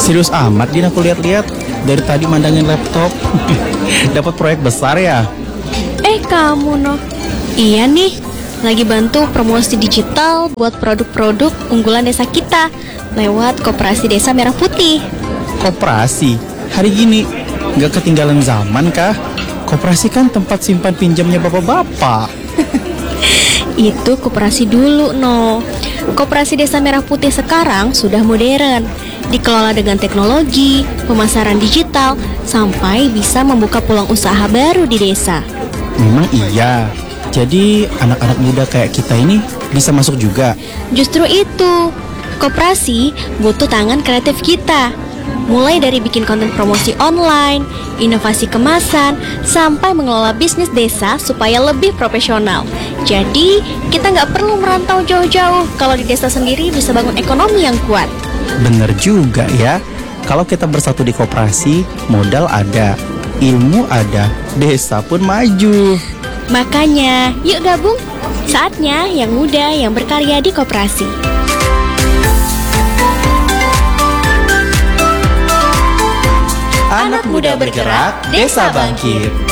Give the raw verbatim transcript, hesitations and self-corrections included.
Serius amat Din, aku lihat-lihat dari tadi mandangin laptop. Dapat proyek besar ya? Eh kamu no. Iya nih, lagi bantu promosi digital buat produk-produk unggulan desa kita lewat Koperasi Desa Merah Putih. Koperasi? Hari gini nggak ketinggalan zaman kah? Koperasi kan tempat simpan pinjamnya bapak-bapak. Itu koperasi dulu no. Koperasi Desa Merah Putih sekarang sudah modern, dikelola dengan teknologi, pemasaran digital, sampai bisa membuka peluang usaha baru di desa. Memang iya. Jadi anak-anak muda kayak kita ini bisa masuk juga. Justru itu, koperasi butuh tangan kreatif kita. Mulai dari bikin konten promosi online, inovasi kemasan, sampai mengelola bisnis desa supaya lebih profesional. Jadi, kita nggak perlu merantau jauh-jauh. Kalau di desa sendiri bisa bangun ekonomi yang kuat. Bener juga ya. Kalau kita bersatu di koperasi, modal ada, ilmu ada, desa pun maju. Makanya, yuk gabung. Saatnya yang muda yang berkarya di koperasi. Anak muda bergerak, desa bangkit.